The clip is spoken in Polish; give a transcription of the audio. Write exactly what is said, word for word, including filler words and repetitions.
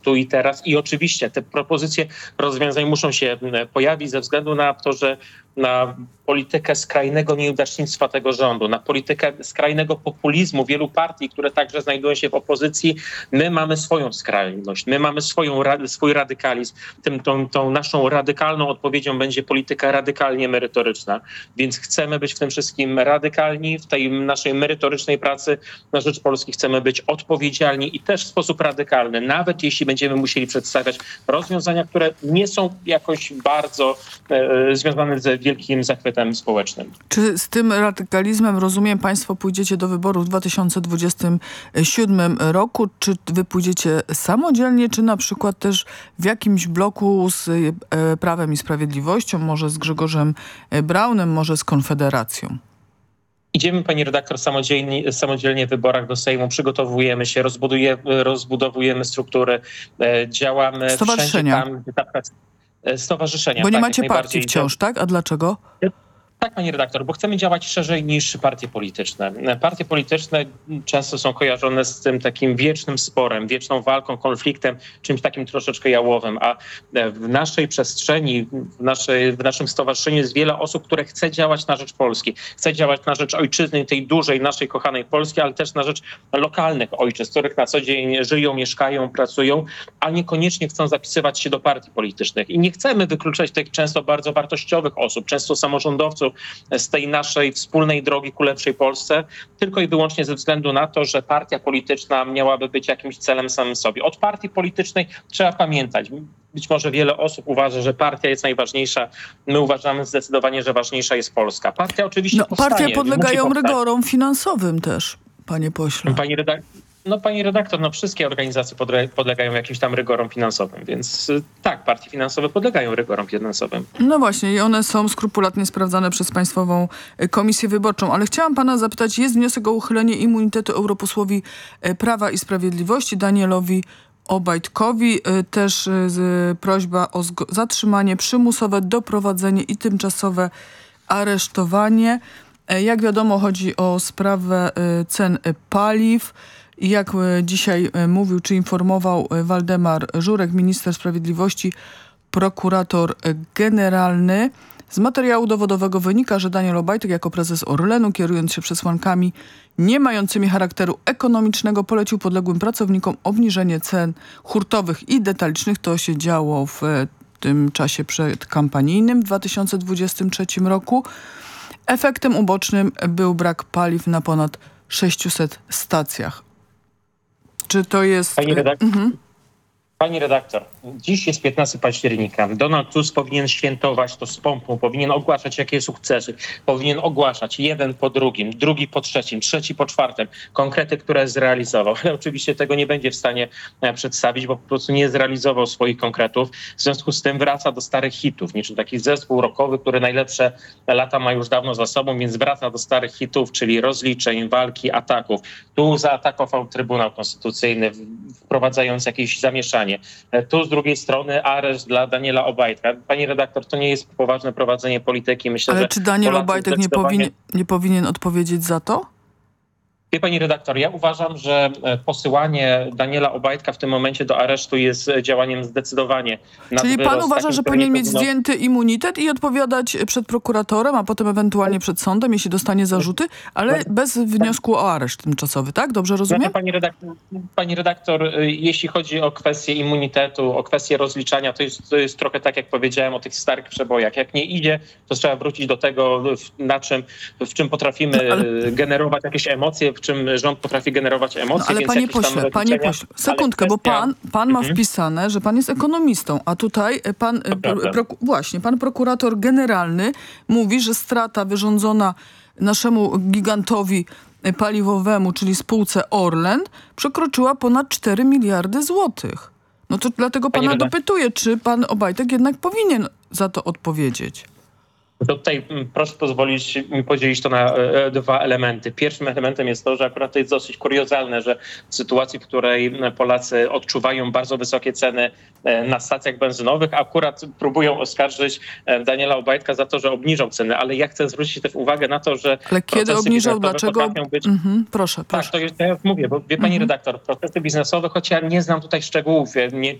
tu i teraz. I oczywiście te propozycje rozwiązań muszą się pojawić ze względu na to, że na politykę skrajnego nieudacznictwa tego rządu, na politykę skrajnego populizmu wielu partii, które także znajdują się w opozycji. My mamy swoją skrajność, my mamy swoją, swój radykalizm. Tym, tą, tą naszą radykalną odpowiedzią będzie polityka radykalnie merytoryczna. Więc chcemy być w tym wszystkim radykalni, w tej naszej merytorycznej pracy na rzecz Polski chcemy być odpowiedzialni i też w sposób radykalny, nawet jeśli będziemy musieli przedstawiać rozwiązania, które nie są jakoś bardzo e, związane z wielkim zachwytem społecznym. Czy z tym radykalizmem, rozumiem, państwo pójdziecie do wyborów w dwa tysiące dwudziestym siódmym roku? Czy wy pójdziecie samodzielnie, czy na przykład też w jakimś bloku z e, Prawem i Sprawiedliwością, może z Grzegorzem Braunem, może z Konfederacją? Idziemy, pani redaktor, samodzielnie, samodzielnie w wyborach do Sejmu, przygotowujemy się, rozbudujemy, rozbudowujemy struktury, e, działamy Stowarzyszenia. wszędzie tam, gdzie ta praca... Stowarzyszenia. Bo nie tak, macie partii wciąż, tak? A dlaczego? Tak, pani redaktor, bo chcemy działać szerzej niż partie polityczne. Partie polityczne często są kojarzone z tym takim wiecznym sporem, wieczną walką, konfliktem, czymś takim troszeczkę jałowym, a w naszej przestrzeni, w, naszej, w naszym stowarzyszeniu jest wiele osób, które chce działać na rzecz Polski, chce działać na rzecz ojczyzny, tej dużej, naszej kochanej Polski, ale też na rzecz lokalnych ojczyzn, których na co dzień żyją, mieszkają, pracują, a niekoniecznie chcą zapisywać się do partii politycznych. I nie chcemy wykluczać tych często bardzo wartościowych osób, często samorządowców, z tej naszej wspólnej drogi ku lepszej Polsce, tylko i wyłącznie ze względu na to, że partia polityczna miałaby być jakimś celem samym sobie. Od partii politycznej trzeba pamiętać. Być może wiele osób uważa, że partia jest najważniejsza. My uważamy zdecydowanie, że ważniejsza jest Polska. Partia oczywiście no, powstanie. Partie podlegają rygorom finansowym też, panie pośle. Pani redaktor, no pani redaktor, no wszystkie organizacje podlegają jakimś tam rygorom finansowym, więc tak, partie finansowe podlegają rygorom finansowym. No właśnie i one są skrupulatnie sprawdzane przez Państwową Komisję Wyborczą, ale chciałam pana zapytać, jest wniosek o uchylenie immunitetu europosłowi Prawa i Sprawiedliwości Danielowi Obajtkowi, też prośba o zatrzymanie, przymusowe doprowadzenie i tymczasowe aresztowanie. Jak wiadomo, chodzi o sprawę cen paliw. Jak dzisiaj mówił, czy informował Waldemar Żurek, minister sprawiedliwości, prokurator generalny, z materiału dowodowego wynika, że Daniel Obajtek jako prezes Orlenu, kierując się przesłankami nie mającymi charakteru ekonomicznego, polecił podległym pracownikom obniżenie cen hurtowych i detalicznych. To się działo w tym czasie przedkampanijnym w dwa tysiące dwudziestym trzecim roku. Efektem ubocznym był brak paliw na ponad sześciuset stacjach. Czy to jest... Pani redaktor, mhm. Pani redaktor, dziś jest piętnastego października. Donald Tusk powinien świętować to z pompą, powinien ogłaszać jakie sukcesy, powinien ogłaszać jeden po drugim, drugi po trzecim, trzeci po czwartym, konkrety, które zrealizował. Ale oczywiście tego nie będzie w stanie przedstawić, bo po prostu nie zrealizował swoich konkretów. W związku z tym wraca do starych hitów, niczym taki zespół rockowy, który najlepsze lata ma już dawno za sobą, więc wraca do starych hitów, czyli rozliczeń, walki, ataków. Tu zaatakował Trybunał Konstytucyjny, wprowadzając jakieś zamieszanie. Tu z drugiej strony areszt dla Daniela Obajtka. Pani redaktor, to nie jest poważne prowadzenie polityki. Myślę, Ale że czy Daniel Polacy Obajtek nie, zdecydowanie... powinien, nie powinien odpowiedzieć za to? Wie pani redaktor, ja uważam, że posyłanie Daniela Obajtka w tym momencie do aresztu jest działaniem zdecydowanie nad Czyli pan wyrost, uważa, takim, że który powinien nie mieć powinno... zdjęty immunitet i odpowiadać przed prokuratorem, a potem ewentualnie przed sądem, jeśli dostanie zarzuty, ale bez wniosku o areszt tymczasowy, tak? Dobrze rozumiem? Znaczy, pani, redaktor, pani redaktor, jeśli chodzi o kwestię immunitetu, o kwestię rozliczania, to jest, to jest trochę tak, jak powiedziałem o tych starych przebojach. Jak nie idzie, to trzeba wrócić do tego, na czym, w czym potrafimy no, ale... generować jakieś emocje, w czym rząd potrafi generować emocje. No, ale więc panie pośle, panie pośle, sekundkę, bo pan, pan ma mhm. wpisane, że pan jest ekonomistą, a tutaj pan, pro, właśnie, pan prokurator generalny mówi, że strata wyrządzona naszemu gigantowi paliwowemu, czyli spółce Orlen, przekroczyła ponad cztery miliardy złotych. No to dlatego pana dopytuję, czy pan Obajtek jednak powinien za to odpowiedzieć. To tutaj proszę pozwolić mi podzielić to na e, dwa elementy. Pierwszym elementem jest to, że akurat to jest dosyć kuriozalne, że w sytuacji, w której Polacy odczuwają bardzo wysokie ceny e, na stacjach benzynowych, akurat próbują oskarżyć e, Daniela Obajtka za to, że obniżał ceny, ale ja chcę zwrócić też uwagę na to, że... Ale kiedy obniżał, dlaczego? Być... Mhm, proszę, proszę. Tak, to już ja mówię, bo wie pani mhm. redaktor, procesy biznesowe, choć ja nie znam tutaj szczegółów, nie,